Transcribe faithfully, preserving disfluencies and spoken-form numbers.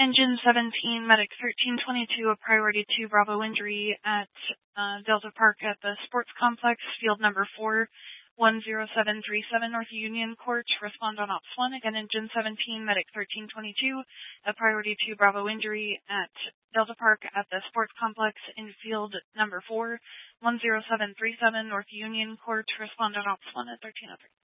Engine seventeen, Medic thirteen twenty-two, a priority two Bravo injury at uh, Delta Park at the Sports Complex, field number four, one zero seven three seven North Union Court. Respond on Ops one. Again, Engine seventeen, Medic thirteen twenty-two, a priority two Bravo injury at Delta Park at the Sports Complex in field number four, one zero seven three seven North Union Court. Respond on Ops one at thirteen oh three.